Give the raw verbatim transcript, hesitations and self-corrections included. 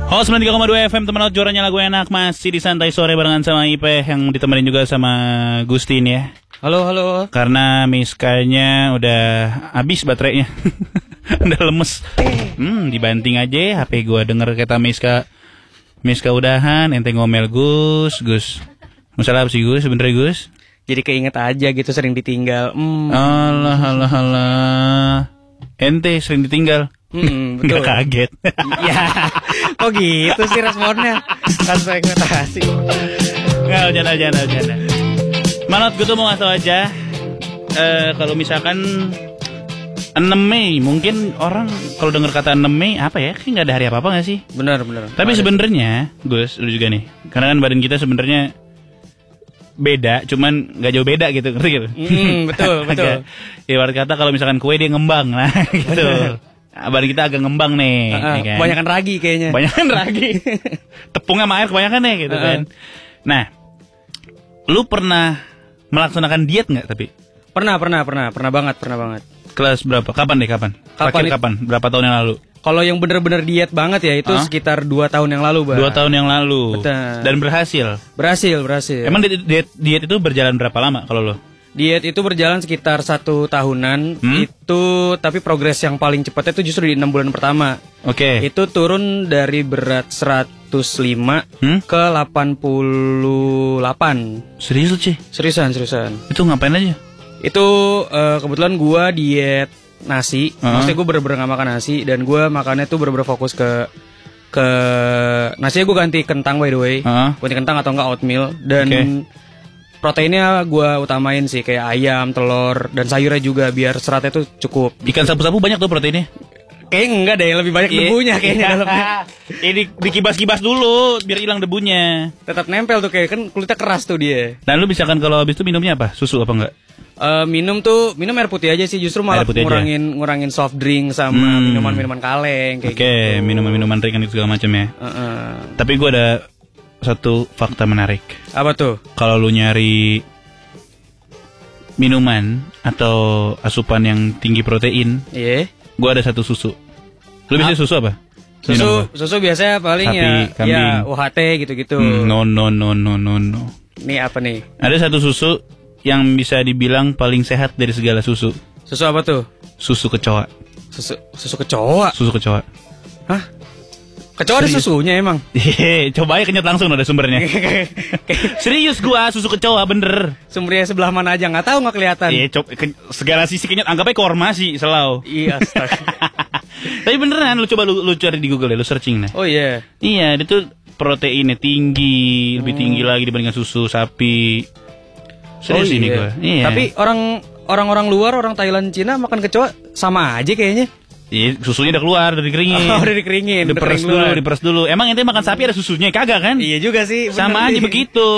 Oh, sembilan puluh tiga koma dua F M teman juaranya lagu enak masih di santai sore barengan sama Ipe yang ditemenin juga sama Gustin ya. Halo, halo. Karena Miskanya udah habis baterainya. Udah lemes. Hmm, dibanting aja H P gua denger kata Miska. Miska udahan, ente ngomel Gus, Gus. Masalah apa sih Gus sebenernya Gus? Jadi keinget aja gitu sering ditinggal. Hmm. Alah, alah, alah. Ente sering ditinggal. Hmm, betul. Nggak kaget. Ya, kok gitu sih responnya? Kan saya ekspektasi. Nggak, jangan, jangan, jangan. Manot, gue tuh mau ngasih tau aja. Uh, kalau misalkan enam Mei, mungkin orang kalau dengar kata enam Mei apa ya? Kayak nggak ada hari apa-apa nggak sih? Benar, benar. Tapi sebenarnya, Gus, lu juga nih. Karena kan badan kita sebenarnya beda, cuman nggak jauh beda gitu, ngerti gitu? Mm, betul, betul. Ibarat kata kalau misalkan kue dia ngembang, nah gitu. Badan kita agak ngembang nih, uh, uh, ya kan? Kebanyakan ragi kayaknya. Banyakan ragi. Tepung sama air kebanyakan nih gitu uh, kan. Nah, lu pernah melaksanakan diet nggak tapi? Pernah, pernah, pernah, pernah banget, pernah banget. Kelas berapa? Kapan deh, kapan? Kapan? Terakhir kapan? Berapa tahun yang lalu? Kalau yang bener-bener diet banget ya itu huh? sekitar dua tahun yang lalu, Bang. Dua tahun yang lalu. Betul. Dan berhasil. Berhasil, berhasil. Emang diet, diet, diet itu berjalan berapa lama kalau lo? Diet itu berjalan sekitar satu tahunan. Hmm? Itu tapi progres yang paling cepatnya itu justru di enam bulan pertama. Oke. Okay. Itu turun dari berat seratus lima hmm? ke delapan puluh delapan. Serius sih? Seriusan, seriusan. Itu ngapain aja? Itu uh, kebetulan gua diet nasi, uh-huh. Maksudnya gue bener-bener gak makan nasi. Dan gue makannya tuh bener-bener fokus ke Ke nasinya gue ganti kentang by the way, uh-huh. Ganti kentang atau enggak oatmeal. Dan okay. Proteinnya gue utamain sih kayak ayam, telur, dan sayurnya juga biar seratnya tuh cukup. Ikan sapu-sapu banyak tuh proteinnya? Kayaknya enggak deh, lebih banyak yeah. debunya kayaknya dalamnya. Ini dikibas-kibas dulu biar hilang debunya. Tetap nempel tuh, kayak kan kulitnya keras tuh dia. Dan lu bisa kan kalau habis itu minumnya apa? Susu apa enggak? Uh, minum tuh minum air putih aja sih, justru malah ngurangin aja. ngurangin soft drink sama hmm. minuman-minuman kaleng kayak okay, gitu. Oke, minuman-minuman ringan itu segala macam ya. Uh-uh. Tapi gue ada satu fakta menarik. Apa tuh? Kalau lu nyari minuman atau asupan yang tinggi protein, iya. Yeah. Gue ada satu susu. Lu bisa susu apa? Susu, susu biasanya paling Sapi, ya, kambing. ya U H T gitu-gitu. Hmm, no, no, no, no, no, no. Ini apa nih? Ada satu susu yang bisa dibilang paling sehat dari segala susu. Susu apa tuh? Susu kecoa. Susu susu kecoa. Susu kecoa. Hah? Kecoa ada susunya emang? Hehe, coba aja kenyat langsung ada sumbernya. Serius gua susu kecoa bener. Sumbernya sebelah mana aja nggak tahu nggak kelihatan. Iya, coba ke, segala sisi kenyat anggap aja korma sih selau. Iya, astaga. Tapi beneran lu coba lu, lu cari di Google ya, lu searching nah. Oh iya. Yeah. Iya, itu proteinnya tinggi, lebih hmm. tinggi lagi dibandingkan susu sapi. Serius oh, ini iya. Gua. Iya. Tapi orang orang-orang luar, orang Thailand, Cina makan kecoa sama aja kayaknya. Iya, susunya udah keluar, udah dikeringin. Oh, udah dikeringin. Diperes dulu, diperes dulu. Emang ente makan sapi ada susunya? Kagak kan? Iya juga sih. Sama aja begitu.